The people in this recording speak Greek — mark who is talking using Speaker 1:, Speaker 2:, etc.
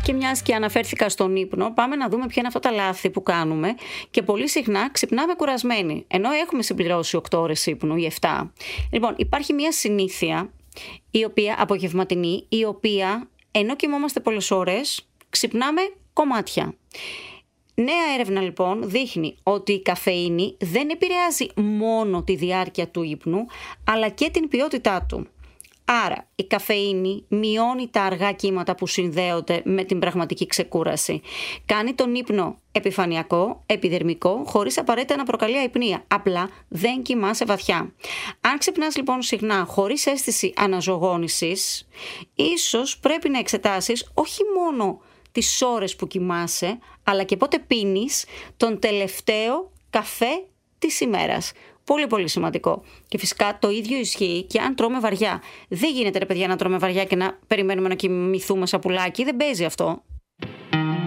Speaker 1: Και μιας και αναφέρθηκα στον ύπνο, πάμε να δούμε ποια είναι αυτά τα λάθη που κάνουμε και πολύ συχνά ξυπνάμε κουρασμένοι, ενώ έχουμε συμπληρώσει 8 ώρες ύπνου ή 7. Λοιπόν, υπάρχει μια συνήθεια, η οποία απογευματινή, η οποία ενώ κοιμόμαστε πολλές ώρες, ξυπνάμε κομμάτια. Νέα έρευνα λοιπόν δείχνει ότι η καφεΐνη δεν επηρεάζει μόνο τη διάρκεια του ύπνου, αλλά και την ποιότητά του. Άρα, η καφεΐνη μειώνει τα αργά κύματα που συνδέονται με την πραγματική ξεκούραση. Κάνει τον ύπνο επιφανειακό, επιδερμικό, χωρίς απαραίτητα να προκαλεί αϊπνία. Απλά δεν κοιμάσαι βαθιά. Αν ξυπνάς λοιπόν συχνά, χωρίς αίσθηση αναζωογόνησης, ίσως πρέπει να εξετάσεις όχι μόνο τις ώρες που κοιμάσαι, αλλά και πότε πίνεις τον τελευταίο καφέ της ημέρας. Πολύ πολύ σημαντικό. Και φυσικά το ίδιο ισχύει και αν τρώμε βαριά. Δεν γίνεται ρε παιδιά να τρώμε βαριά και να περιμένουμε να κοιμηθούμε σαν πουλάκι. Δεν παίζει αυτό.